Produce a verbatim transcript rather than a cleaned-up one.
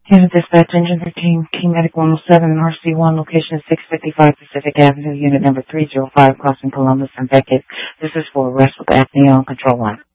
Unit Dispatch Engine thirteen, Key Medic one oh seven, R C one, location six fifty-five Pacific Avenue, unit number three oh five, crossing Columbus and Beckett. This is for arrest with apnea on control line.